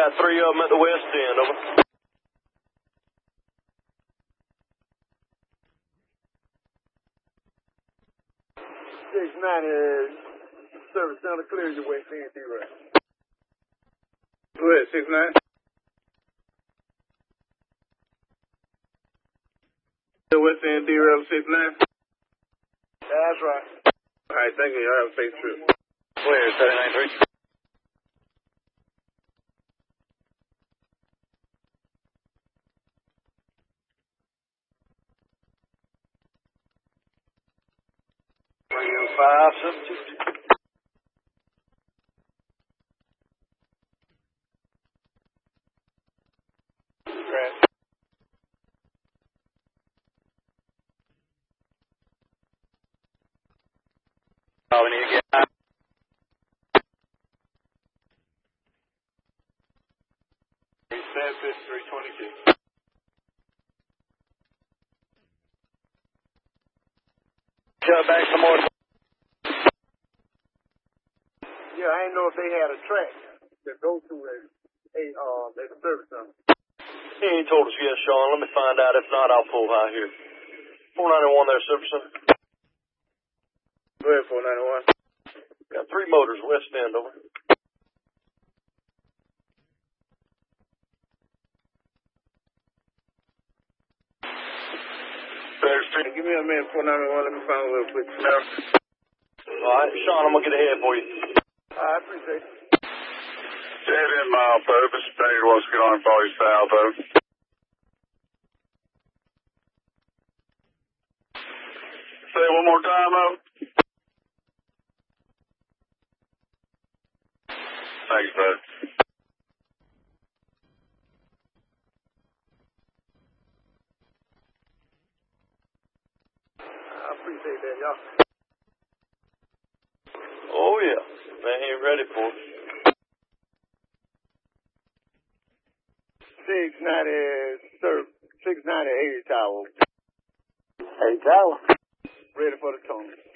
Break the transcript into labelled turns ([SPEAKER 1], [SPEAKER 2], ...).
[SPEAKER 1] got 3 of them at the west end, over.
[SPEAKER 2] 690 service center, clear your west end, D-Ray.
[SPEAKER 3] Go ahead, 69. The west end, D-Ray, 69.
[SPEAKER 2] That's right.
[SPEAKER 3] All right, thank you. Y'all have a safe trip.
[SPEAKER 1] Clear, 793. Radio 572.
[SPEAKER 2] Crash.
[SPEAKER 1] Oh, we need to get out.
[SPEAKER 2] He's 322.
[SPEAKER 1] Shut back some more.
[SPEAKER 2] Yeah, I didn't know if they had a track that goes to a service center.
[SPEAKER 1] He ain't told us yet, Sean. Let me find out. If not, I'll pull high here. 491 there, service center.
[SPEAKER 3] Go ahead, 491.
[SPEAKER 1] Got 3 motors, west end, over.
[SPEAKER 3] Give me a minute, 491. Let me find a little quick.
[SPEAKER 1] All right, Sean, I'm going to get ahead for you.
[SPEAKER 2] I appreciate it.
[SPEAKER 3] 7 mile purpose. Tiger wants to get on and follow you south of. Say it one more time, though. Thanks, bud.
[SPEAKER 2] I appreciate that, y'all.
[SPEAKER 1] Oh, yeah. Man, he ain't ready for it.
[SPEAKER 2] 690, sir. 690 80 tower.
[SPEAKER 1] 80 tower.
[SPEAKER 2] Ready for the tunnel.